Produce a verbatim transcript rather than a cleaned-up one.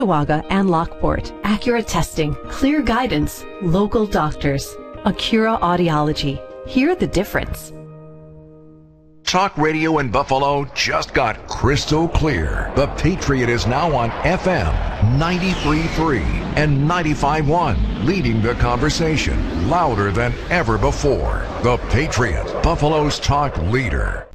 Mississauga and Lockport. Accurate testing, clear guidance, local doctors. Acura Audiology. Hear the difference. Talk radio in Buffalo just got crystal clear. The Patriot is now on F M ninety-three point three and ninety-five point one, leading the conversation louder than ever before. The Patriot, Buffalo's talk leader.